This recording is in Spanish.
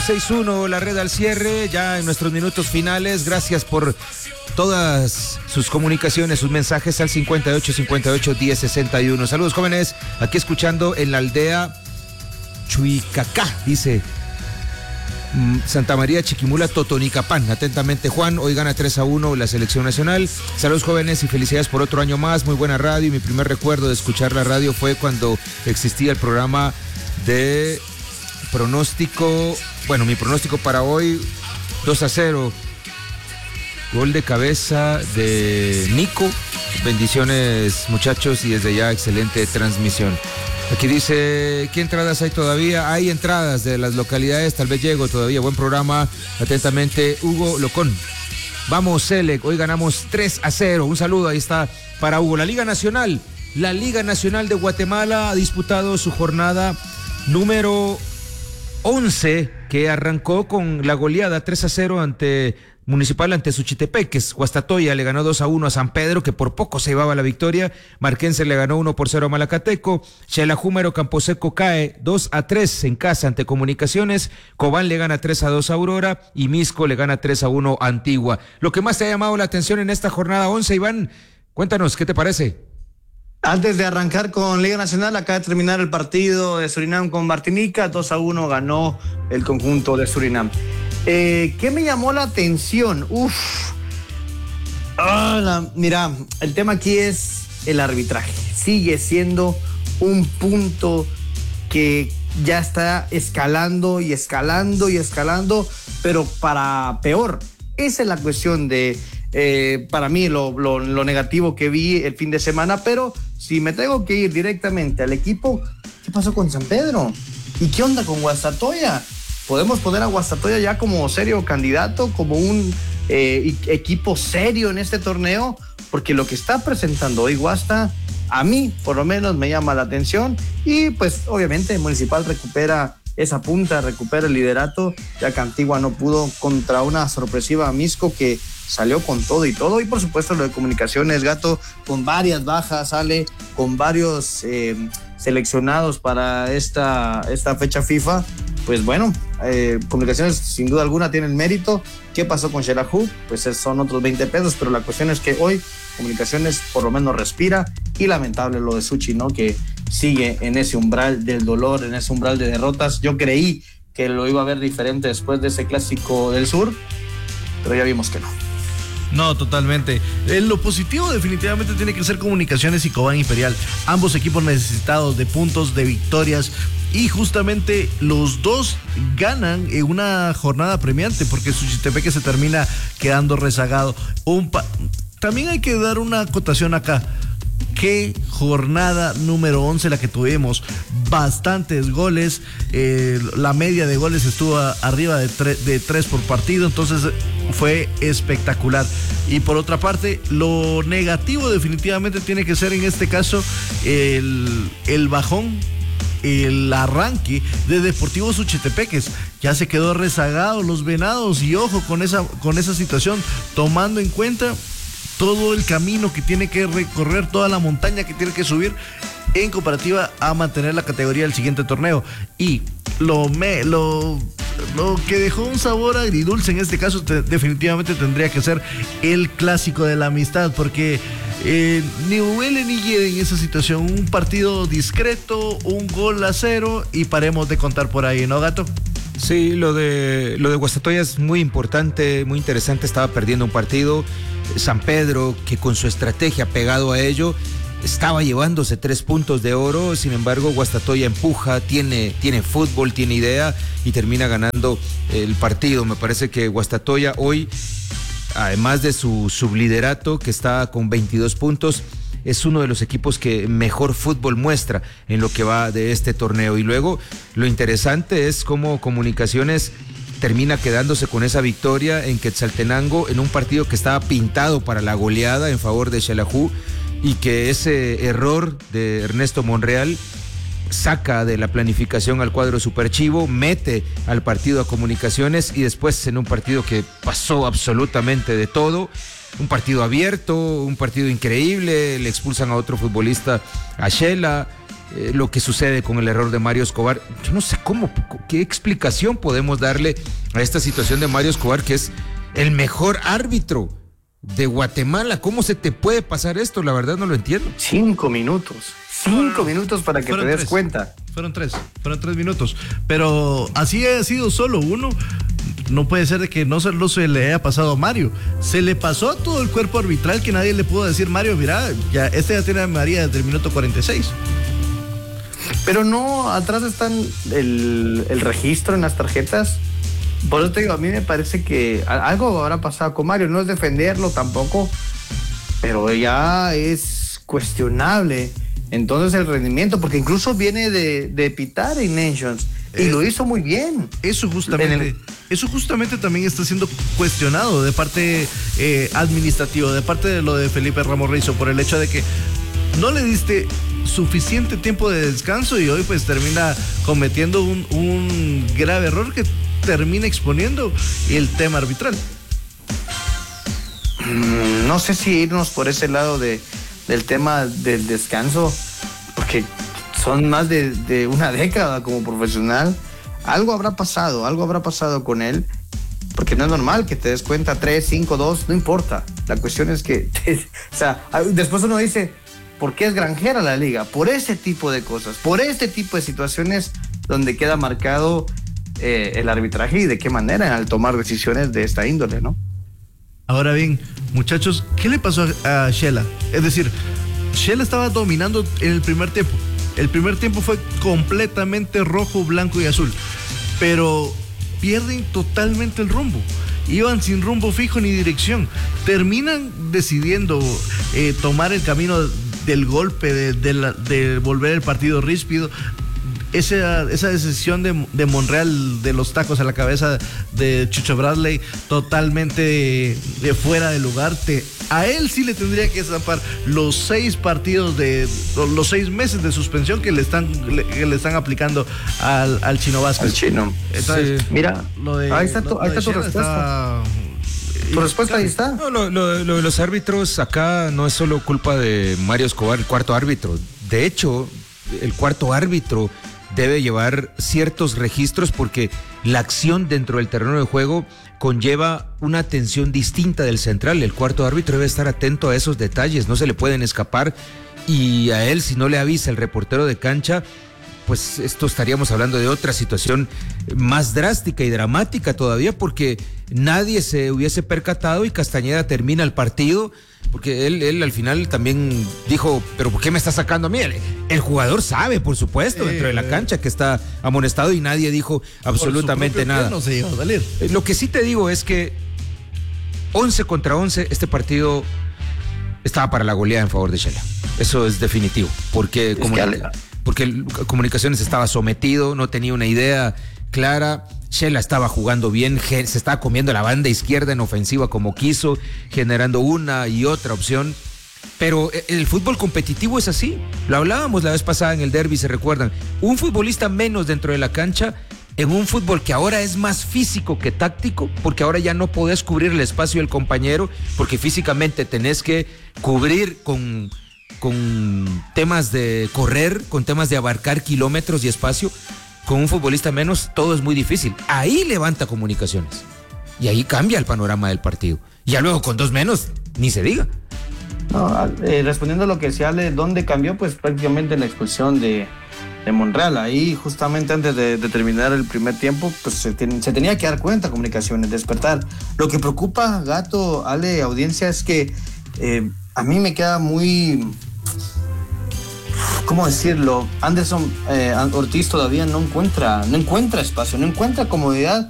6-1, la red al cierre, ya en nuestros minutos finales. Gracias por todas sus comunicaciones, sus mensajes al 5858-1061. Saludos, jóvenes, aquí escuchando en la aldea Chuicacá, dice Santa María Chiquimula, Totonicapán. Atentamente, Juan. Hoy gana 3-1 la selección nacional. Saludos, jóvenes, y felicidades por otro año más. Muy buena radio, y mi primer recuerdo de escuchar la radio fue cuando existía el programa de pronóstico. Bueno, mi pronóstico para hoy, 2-0. Gol de cabeza de Nico. Bendiciones, muchachos, y desde ya excelente transmisión. Aquí dice, ¿qué entradas hay todavía? Hay entradas de las localidades, tal vez llego todavía. Buen programa. Atentamente, Hugo Locón. Vamos, Selec, hoy ganamos 3-0. Un saludo, ahí está para Hugo. La Liga Nacional de Guatemala ha disputado su jornada número 11, que arrancó con la goleada 3-0 ante Municipal, ante Suchitepeques. Guastatoya le ganó 2-1 a San Pedro, que por poco se llevaba la victoria. Marquense le ganó 1-0 a Malacateco. Xelajú Camposeco cae 2-3 en casa ante Comunicaciones. Cobán le gana 3-2 a Aurora y Misco le gana 3-1 a Antigua. Lo que más te ha llamado la atención en esta jornada 11, Iván, cuéntanos, ¿qué te parece? Antes de arrancar con Liga Nacional, acaba de terminar el partido de Surinam con Martinica. 2-1 ganó el conjunto de Surinam. ¿Qué me llamó la atención? Mira, el tema aquí es el arbitraje. Sigue siendo un punto que ya está escalando, pero para peor. Esa es la cuestión de, para mí, lo negativo que vi el fin de semana. Pero si me tengo que ir directamente al equipo, ¿qué pasó con San Pedro? ¿Y qué onda con Guastatoya? ¿Podemos poner a Guastatoya ya como serio candidato, como un equipo serio en este torneo? Porque lo que está presentando hoy Guasta, a mí por lo menos me llama la atención. Y pues obviamente Municipal recupera esa punta, recupera el liderato, ya que Antigua no pudo contra una sorpresiva Misco que salió con todo y todo. Y por supuesto lo de Comunicaciones, Gato, con varias bajas, sale con varios seleccionados para esta fecha FIFA. Pues bueno, Comunicaciones sin duda alguna tiene el mérito. ¿Qué pasó con Xelajú? Pues son otros 20 pesos, pero la cuestión es que hoy Comunicaciones por lo menos respira. Y lamentable lo de Suchi, ¿no? Que sigue en ese umbral del dolor, en ese umbral de derrotas. Yo creí que lo iba a ver diferente después de ese clásico del sur, pero ya vimos que no. No, totalmente. Lo positivo definitivamente tiene que ser Comunicaciones y Cobán Imperial. Ambos equipos necesitados de puntos, de victorias, y justamente los dos ganan en una jornada premiante, porque Suchitepeque se termina quedando rezagado. También hay que dar una acotación acá. Qué jornada número 11 la que tuvimos. Bastantes goles. La media de goles estuvo arriba de 3 por partido. Entonces fue espectacular. Y por otra parte, lo negativo definitivamente tiene que ser en este caso el bajón, el arranque de Deportivo Suchitepeques. Ya se quedó rezagado los Venados, y ojo con esa situación, tomando en cuenta todo el camino que tiene que recorrer, toda la montaña que tiene que subir en comparativa a mantener la categoría del siguiente torneo. Y lo que dejó un sabor agridulce en este caso definitivamente tendría que ser el clásico de la amistad, porque ni huele ni hiede en esa situación. Un partido discreto, 1-0 y paremos de contar por ahí, ¿no, Gato? Sí, lo de Guastatoya es muy importante, muy interesante. Estaba perdiendo un partido. San Pedro, que con su estrategia pegado a ello, estaba llevándose 3 puntos de oro. Sin embargo, Guastatoya empuja, tiene fútbol, tiene idea y termina ganando el partido. Me parece que Guastatoya hoy, además de su subliderato, que está con 22 puntos, es uno de los equipos que mejor fútbol muestra en lo que va de este torneo. Y luego lo interesante es cómo Comunicaciones termina quedándose con esa victoria en Quetzaltenango, en un partido que estaba pintado para la goleada en favor de Xelajú, y que ese error de Ernesto Monreal saca de la planificación al cuadro superchivo, mete al partido a Comunicaciones, y después en un partido que pasó absolutamente de todo, un partido abierto, un partido increíble, le expulsan a otro futbolista, a Shela, lo que sucede con el error de Mario Escobar. Yo no sé qué explicación podemos darle a esta situación de Mario Escobar, que es el mejor árbitro de Guatemala. ¿Cómo se te puede pasar esto? La verdad no lo entiendo. 5 minutos. 5 minutos para que te des cuenta. Fueron 3 minutos. Pero así ha sido solo uno. No puede ser de que no se le haya pasado a Mario. Se le pasó a todo el cuerpo arbitral, que nadie le pudo decir, Mario, mira, ya tiene a María desde el minuto 46. Pero no, atrás están el registro en las tarjetas. Por eso te digo, a mí me parece que algo habrá pasado con Mario. No es defenderlo tampoco, pero ya es cuestionable entonces el rendimiento, porque incluso viene de pitar en Nations y lo hizo muy bien. Eso justamente también está siendo cuestionado de parte administrativa, de parte de lo de Felipe Ramos Rizo, por el hecho de que no le diste suficiente tiempo de descanso y hoy pues termina cometiendo un grave error que termina exponiendo el tema arbitral. No sé si irnos por ese lado del tema del descanso, porque son más de una década como profesional. Algo habrá pasado con él, porque no es normal que te des cuenta 3, 5, 2, no importa. La cuestión es que, o sea, después uno dice, ¿por qué es granjera la liga? Por ese tipo de cosas, por este tipo de situaciones donde queda marcado el arbitraje y de qué manera al tomar decisiones de esta índole, ¿no? Ahora bien, muchachos, ¿qué le pasó a Shela? Es decir, Shela estaba dominando en el primer tiempo. El primer tiempo fue completamente rojo, blanco y azul, pero pierden totalmente el rumbo. Iban sin rumbo fijo ni dirección. Terminan decidiendo tomar el camino del golpe, de volver el partido ríspido. Esa decisión de Monreal, de los tacos a la cabeza de Chucho Bradley, totalmente de fuera de lugar. A él sí le tendría que zampar los 6 partidos los 6 meses de suspensión que le están aplicando al Chino Vázquez. Al Chino. Entonces, sí. Mira, ahí está tu respuesta. Tu respuesta ahí está. No, lo de los árbitros acá no es solo culpa de Mario Escobar, el cuarto árbitro. De hecho, el cuarto árbitro debe llevar ciertos registros, porque la acción dentro del terreno de juego conlleva una atención distinta del central. El cuarto árbitro debe estar atento a esos detalles, no se le pueden escapar, y a él, si no le avisa el reportero de cancha, pues esto estaríamos hablando de otra situación más drástica y dramática todavía, porque nadie se hubiese percatado y Castañeda termina el partido, porque él al final también dijo, pero ¿por qué me está sacando a mí? El jugador sabe, por supuesto, dentro de la cancha que está amonestado, y nadie dijo absolutamente nada. No se iba a salir. Lo que sí te digo es que 11 contra 11, este partido estaba para la goleada en favor de Shela. Eso es definitivo, porque Comunicaciones estaba sometido, no tenía una idea clara. Shela estaba jugando bien, se estaba comiendo la banda izquierda en ofensiva como quiso, generando una y otra opción. Pero el fútbol competitivo es así. Lo hablábamos la vez pasada en el derbi, se recuerdan. Un futbolista menos dentro de la cancha, en un fútbol que ahora es más físico que táctico, porque ahora ya no podés cubrir el espacio del compañero, porque físicamente tenés que cubrir con temas de correr, con temas de abarcar kilómetros y espacio. Con un futbolista menos todo es muy difícil. Ahí levanta Comunicaciones y ahí cambia el panorama del partido. Ya luego con 2 menos, ni se diga. No, respondiendo a lo que decía Ale, ¿dónde cambió? Pues prácticamente en la expulsión de Monreal. Ahí justamente antes de terminar el primer tiempo, pues se tenía que dar cuenta Comunicaciones, despertar. Lo que preocupa, Gato, Ale, audiencia, es que a mí me queda muy... ¿Cómo decirlo? Anderson Ortiz todavía no encuentra espacio, no encuentra comodidad